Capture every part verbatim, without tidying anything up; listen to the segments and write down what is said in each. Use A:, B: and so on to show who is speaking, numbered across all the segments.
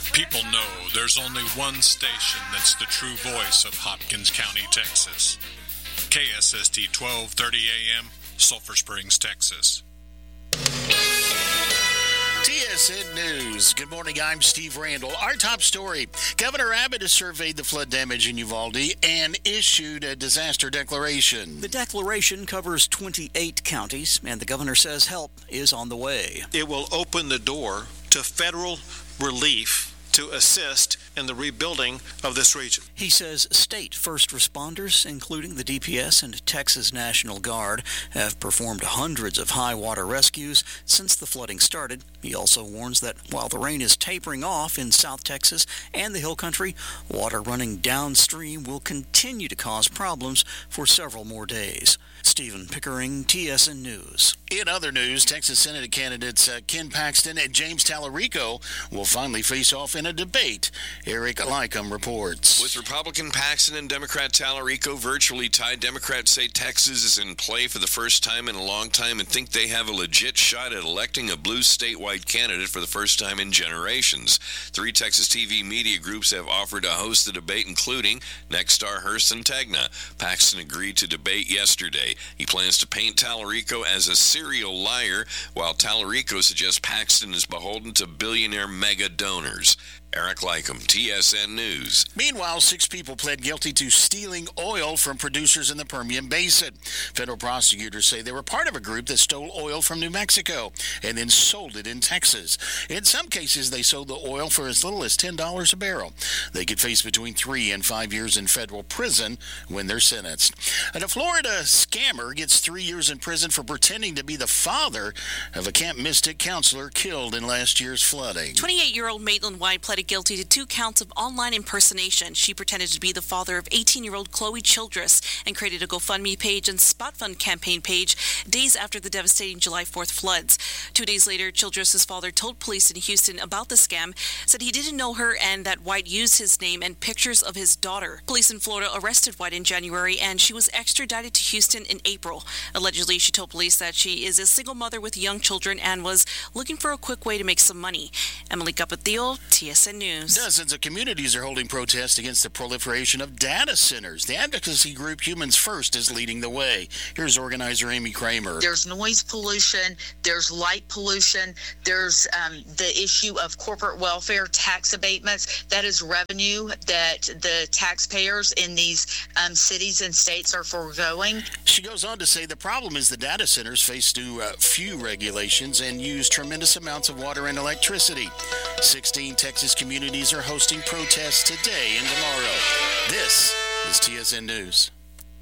A: People know there's only one station that's the true voice of Hopkins County, Texas. K S S T twelve thirty A M, Sulphur Springs, Texas.
B: T S N News. Good morning, I'm Steve Randall. Our top story, Governor Abbott has surveyed the flood damage in Uvalde and issued a disaster declaration.
C: The declaration covers twenty-eight counties, and the governor says help is on the way.
D: It will open the door to federal relief to assist in the rebuilding of this region.
C: He says state first responders, including the D P S and Texas National Guard, have performed hundreds of high water rescues since the flooding started. He also warns that while the rain is tapering off in South Texas and the Hill Country, water running downstream will continue to cause problems for several more days. Stephen Pickering, T S N News.
B: In other news, Texas Senate candidates uh, Ken Paxton and James Tallarico will finally face off in a debate. Eric Lycom reports.
E: With Republican Paxton and Democrat Tallarico virtually tied, Democrats say Texas is in play for the first time in a long time and think they have a legit shot at electing a blue statewide candidate for the first time in generations. Three Texas T V media groups have offered to host the debate, including Nexstar, Hearst, and Tegna. Paxton agreed to debate yesterday. He plans to paint Tallarico as a serial liar, while Tallarico suggests Paxton is beholden to billionaire mega donors. Eric Lycom, T S N News.
B: Meanwhile, six people pled guilty to stealing oil from producers in the Permian Basin. Federal prosecutors say they were part of a group that stole oil from New Mexico and then sold it in Texas. In some cases, they sold the oil for as little as ten dollars a barrel. They could face between three and five years in federal prison when they're sentenced. And a Florida scammer gets three years in prison for pretending to be the father of a Camp Mystic counselor killed in last year's flooding.
F: twenty-eight-year-old Maitland White pled guilty to two counts of online impersonation. She pretended to be the father of eighteen-year-old Chloe Childress and created a GoFundMe page and Spot Fund campaign page days after the devastating July fourth floods. Two days later, Childress's father told police in Houston about the scam, said he didn't know her and that White used his name and pictures of his daughter. Police in Florida arrested White in January, and she was extradited to Houston in April. Allegedly, she told police that she is a single mother with young children and was looking for a quick way to make some money. Emily Capatio, T S N News.
B: Dozens of communities are holding protests against the proliferation of data centers. The advocacy group Humans First is leading the way. Here's organizer Amy Kramer.
G: There's noise pollution, there's light pollution, there's um, the issue of corporate welfare tax abatements. That is revenue that the taxpayers in these um, cities and states are foregoing.
B: She goes on to say the problem is the data centers face too uh, few regulations and use tremendous amounts of water and electricity. sixteen Texas communities are hosting protests today and tomorrow. This is T S N News.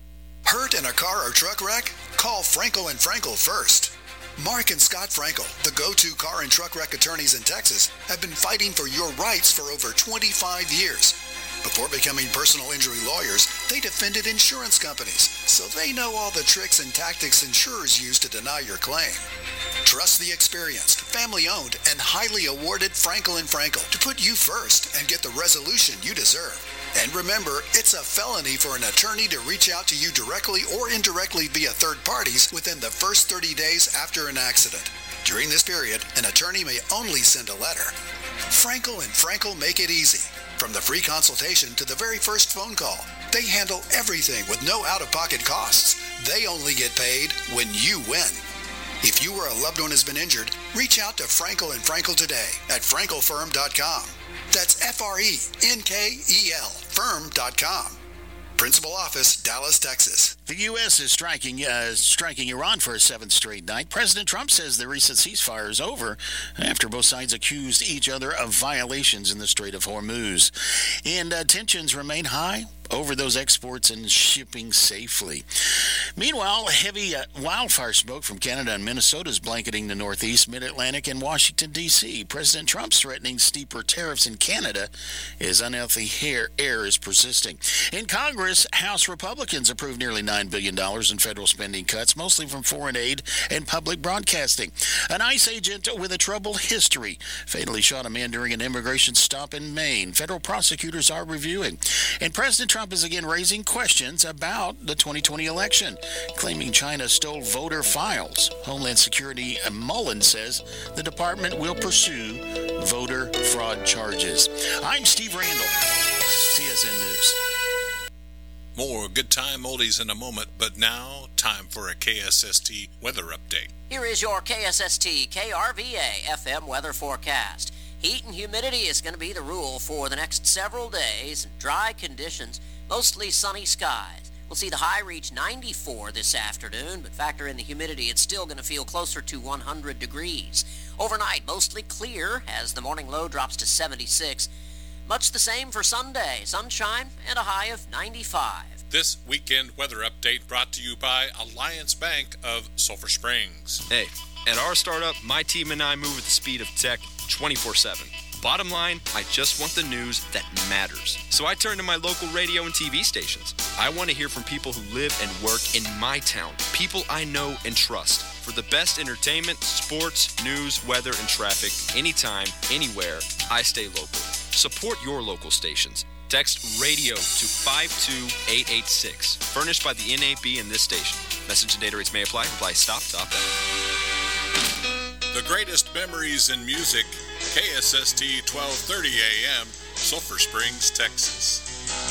H: Hurt in a car or truck wreck? Call Frankel and Frankel first. Mark and Scott Frankel, the go-to car and truck wreck attorneys in Texas, have been fighting for your rights for over twenty-five years. Before becoming personal injury lawyers, they defended insurance companies, so they know all the tricks and tactics insurers use to deny your claim. Trust the experienced, family-owned, and highly awarded Frankel and Frankel to put you first and get the resolution you deserve. And remember, it's a felony for an attorney to reach out to you directly or indirectly via third parties within the first thirty days after an accident. During this period, an attorney may only send a letter. Frankel and Frankel make it easy. From the free consultation to the very first phone call, they handle everything with no out-of-pocket costs. They only get paid when you win. If you or a loved one has been injured, reach out to Frankel and Frankel today at frankel firm dot com. That's F R E N K E L firm dot com. Principal office, Dallas, Texas.
B: The U S is striking uh, striking Iran for a seventh straight night. President Trump says the recent ceasefire is over after both sides accused each other of violations in the Strait of Hormuz. And uh, tensions remain high over those exports and shipping safely. Meanwhile, heavy uh, wildfire smoke from Canada and Minnesota is blanketing the Northeast, Mid-Atlantic, and Washington, D C President Trump's threatening steeper tariffs in Canada as unhealthy air, air is persisting. In Congress, House Republicans approved nearly nine billion dollars in federal spending cuts, mostly from foreign aid and public broadcasting. An ICE agent with a troubled history fatally shot a man during an immigration stop in Maine. Federal prosecutors are reviewing. And President Trump is again raising questions about the twenty twenty election, claiming China stole voter files. Homeland Security Mullen says the department will pursue voter fraud charges. I'm Steve Randall, C S N News.
A: More good time oldies in a moment, but now time for a K S S T weather update.
I: Here is your K S S T K R V A F M weather forecast. Heat and humidity is going to be the rule for the next several days. Dry conditions, mostly sunny skies. We'll see the high reach ninety-four this afternoon, but factor in the humidity, it's still going to feel closer to one hundred degrees. Overnight, mostly clear as the morning low drops to seventy-six. Much the same for Sunday, sunshine and a high of ninety-five.
A: This weekend weather update brought to you by Alliance Bank of Sulphur Springs.
J: Hey, at our startup, my team and I move at the speed of tech twenty-four seven. Bottom line, I just want the news that matters. So I turn to my local radio and T V stations. I want to hear from people who live and work in my town, people I know and trust. For the best entertainment, sports, news, weather, and traffic, anytime, anywhere, I stay local. Support your local stations. Text radio to five two eight eight six. Furnished by the N A B and this station. Message and data rates may apply. Reply stop, top that.
A: The greatest memories in music, K S S T twelve thirty A M, Sulphur Springs, Texas.